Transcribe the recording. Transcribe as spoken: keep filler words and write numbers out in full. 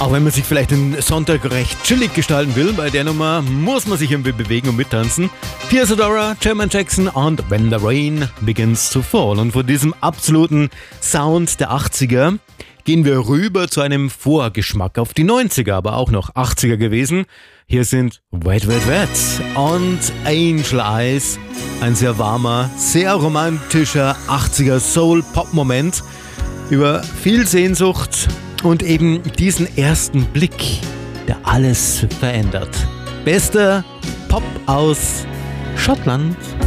Auch wenn man sich vielleicht den Sonntag recht chillig gestalten will, bei der Nummer muss man sich irgendwie bewegen und mittanzen. Hier ist Adora, German Jackson und When the Rain Begins to Fall. Und von diesem absoluten Sound der achtziger gehen wir rüber zu einem Vorgeschmack auf die neunziger, aber auch noch achtziger gewesen. Hier sind Wet Wet Wet und Angel Eyes. Ein sehr warmer, sehr romantischer achtziger Soul-Pop-Moment über viel Sehnsucht und eben diesen ersten Blick, der alles verändert. Bester Pop aus Schottland.